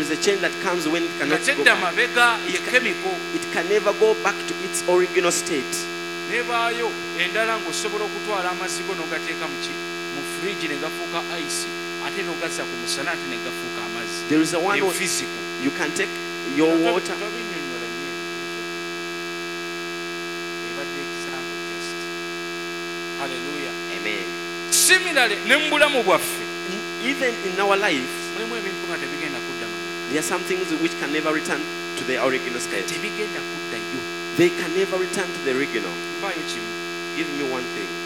is a change that comes when it cannot go Katedda back. mabega ye chemical. It can never go back to its original state. Nebaayo endala ng'osobola okutwala amazzi go n'ogateeka mu fridge ne gafuuka ice ate n'ogazza ku musana ate ne gafuuka amazzi. There is a one physical. you can take your water. Hallelujah. Amen. Similarly, ne mu bulamu bwaffe Even in our life, mulimu ebintu nga tebigenda kuddamu. there are some things which can never return to the original state. Tebigenda kuddayo. They can never return to the original. Mpaayo kimu. Give me one thing.